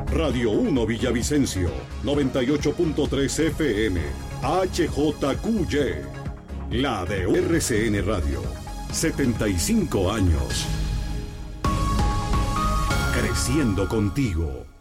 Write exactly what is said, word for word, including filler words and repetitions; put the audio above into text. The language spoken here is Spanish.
Radio uno Villavicencio, noventa y ocho punto tres F M, H J Q Y, la de R C N Radio, setenta y cinco años. Creciendo contigo.